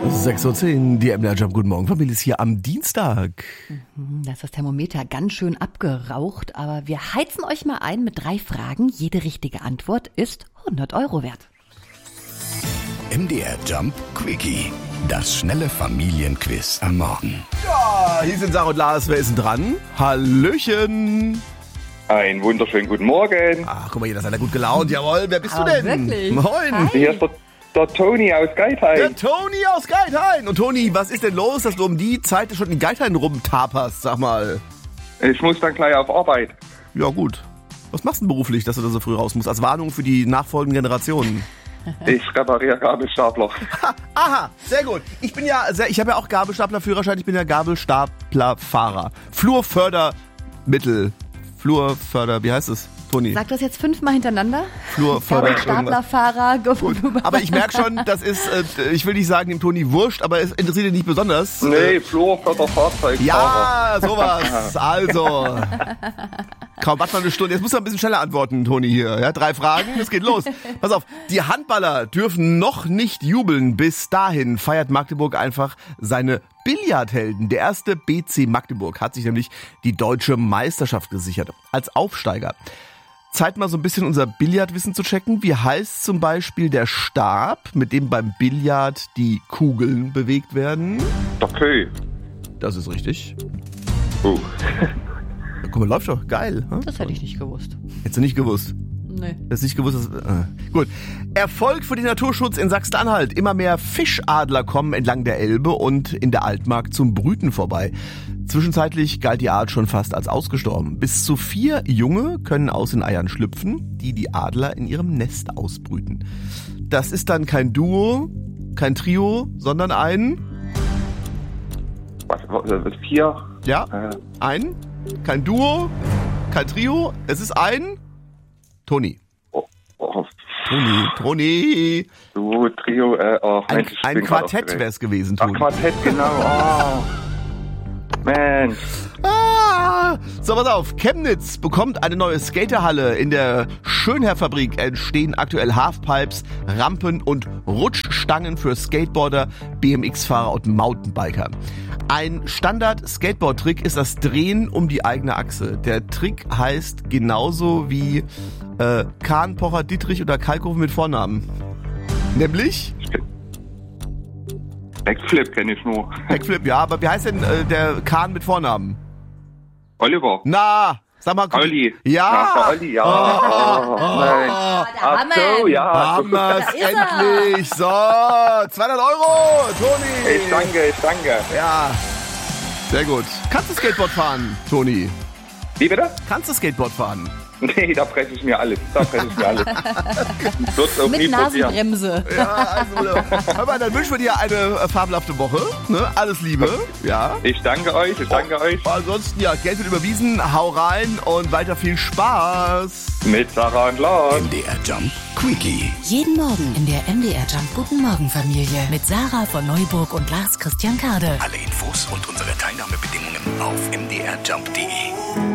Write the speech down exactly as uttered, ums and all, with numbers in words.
sechs Uhr zehn, die M D R Jump. Guten Morgen, Familie, ist hier am Dienstag. Da ist das Thermometer ganz schön abgeraucht, aber wir heizen euch mal ein mit drei Fragen. Jede richtige Antwort ist hundert Euro wert. M D R Jump Quickie. Das schnelle Familienquiz am Morgen. Ja, hier sind Sarah und Lars. Wer ist denn dran? Hallöchen. Einen wunderschönen guten Morgen. Ach, guck mal, hier, da seid ihr gut gelaunt. Jawohl, wer bist Aber du denn? wirklich? Moin. Hier ist der, der Toni aus Geithain. Der Toni aus Geithain. Und Toni, was ist denn los, dass du um die Zeit schon in Geithain rumtaperst, sag mal? Ich muss dann gleich auf Arbeit. Ja, gut. Was machst du denn beruflich, dass du da so früh raus musst? Als Warnung für die nachfolgenden Generationen. Ich repariere Gabelstapler. Ha, aha, sehr gut. Ich bin ja, sehr, ich habe ja auch Gabelstaplerführerschein, ich bin ja Gabelstaplerfahrer. Flurfördermittel. Flurförder, wie heißt es, Toni? Sag das jetzt fünfmal hintereinander. Flurförder. Staplerfahrer. Aber ich merke schon, das ist, äh, ich will nicht sagen dem Toni wurscht, aber es interessiert ihn nicht besonders. Nee, Flurförderfahrzeug. Ja, sowas. Also. Kaum warte mal eine Stunde. Jetzt musst du ein bisschen schneller antworten, Toni, hier. Ja, drei Fragen, es geht los. Pass auf, die Handballer dürfen noch nicht jubeln. Bis dahin feiert Magdeburg einfach seine Billardhelden. Der erste B C Magdeburg hat sich nämlich die deutsche Meisterschaft gesichert. Als Aufsteiger. Zeit mal so ein bisschen unser Billardwissen zu checken. Wie heißt zum Beispiel der Stab, mit dem beim Billard die Kugeln bewegt werden? Der Kö. Das ist richtig. Oh. Guck mal, läuft doch. Geil. Hm? Das hätte ich nicht gewusst. Hättest du nicht gewusst? Nee. Hättest du nicht gewusst, dass, äh. Gut. Erfolg für den Naturschutz in Sachsen-Anhalt. Immer mehr Fischadler kommen entlang der Elbe und in der Altmark zum Brüten vorbei. Zwischenzeitlich galt die Art schon fast als ausgestorben. Bis zu vier Junge können aus den Eiern schlüpfen, die die Adler in ihrem Nest ausbrüten. Das ist dann kein Duo, kein Trio, sondern ein... Was, was, vier? Ja, Äh. ein... Kein Duo, kein Trio, es ist ein Toni. Oh, oh. Toni, Toni. Du, Trio, äh, oh, Ein, Mensch, ich ein bin grad Quartett aufgeregt. wäre es gewesen, Ach, Toni. Quartett, genau. Oh. Mensch. Ah, so, pass auf. Chemnitz bekommt eine neue Skaterhalle. In der Schönherr-Fabrik entstehen aktuell Halfpipes, Rampen und Rutschstangen für Skateboarder, B M X-Fahrer und Mountainbiker. Ein Standard-Skateboard-Trick ist das Drehen um die eigene Achse. Der Trick heißt genauso wie äh, Kahn, Pocher, Dietrich oder Kalkofe mit Vornamen. Nämlich? Backflip kenne ich nur. Backflip, ja, aber wie heißt denn äh, der Kahn mit Vornamen? Oliver. Na, sag mal. Olli. Ja. Ach, der Olli, ja. Oh, nein. der Ach Hammer. so, ja. Haben wir's Da ist er. endlich. So, zweihundert Euro, Toni. Ich danke, ich danke. Ja, sehr gut. Kannst du Skateboard fahren, Toni? Wie bitte? Kannst du Skateboard fahren? Nee, da presse ich mir alles. Da presse ich mir alles. Wird's auch nie Mit passieren. Nasenbremse. Ja, also, hör mal, dann wünschen wir dir eine äh, fabelhafte Woche. Ne? Alles Liebe. Ja. Ich danke euch, ich danke euch. Ansonsten, ja, Geld wird überwiesen. Hau rein und weiter viel Spaß. Mit Sarah und Lars. M D R Jump Quickie. Jeden Morgen in der M D R Jump Guten Morgen Familie mit Sarah von Neuburg und Lars Christian Kade. Alle Infos und unsere Teilnahmebedingungen auf m d r jump punkt d e.